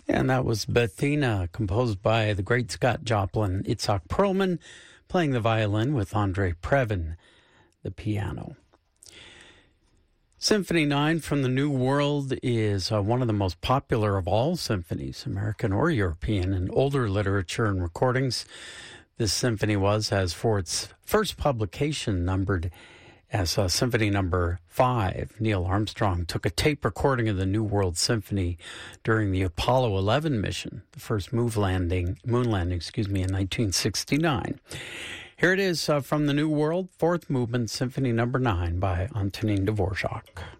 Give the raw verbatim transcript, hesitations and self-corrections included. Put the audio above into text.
And that was Bethina, composed by the great Scott Joplin. Itzhak Perlman playing the violin with Andre Previn, the piano. Symphony nine from the New World is uh, one of the most popular of all symphonies, American or European, in older literature and recordings. This symphony was, as for its first publication, numbered as uh, Symphony Number Five. Neil Armstrong took a tape recording of the New World Symphony during the Apollo eleven mission, the first moon landing, moon landing, excuse me, in nineteen sixty-nine. Here it is uh, from the New World, fourth movement, Symphony Number Nine by Antonin Dvorak.